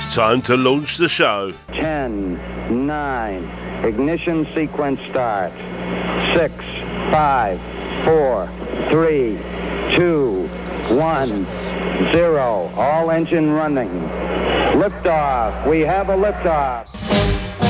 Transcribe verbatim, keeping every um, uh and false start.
It's time to launch the show. ten, nine, ignition sequence start. six, five, four, three, two, one, zero. All engine running. Liftoff. We have a liftoff.